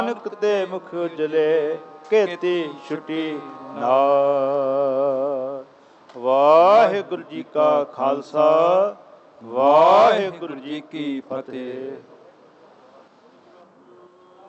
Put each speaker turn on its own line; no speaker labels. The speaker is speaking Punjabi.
ਨਾਨਕ ਤੇ ਮੁਖ ਉਜਲੇ ਕੇਤੀ ਛੁਟੀ ਨਾਰ। ਵਾਹਿਗੁਰੂ ਜੀ ਕਾ ਖਾਲਸਾ, ਵਾਹਿਗੁਰੂ ਜੀ ਕੀ ਫਤਿਹ।